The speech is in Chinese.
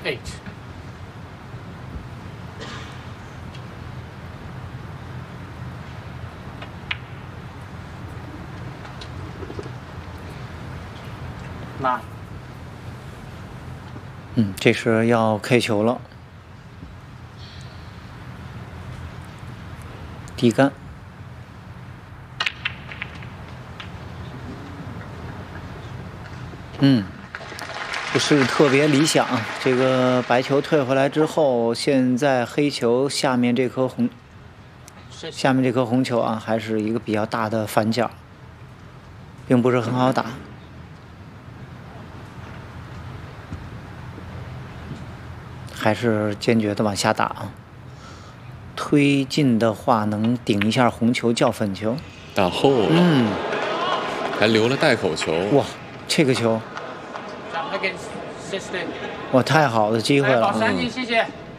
8. 9. 这是要 K 球了，低杆。不是特别理想。这个白球退回来之后，现在黑球下面这颗红球啊，还是一个比较大的反角，并不是很好打。还是坚决的往下打啊！推进的话，能顶一下红球叫粉球。 打后了，还留了带口球。 哇，这个球，哇，太好的机会了。 保持安静，谢谢。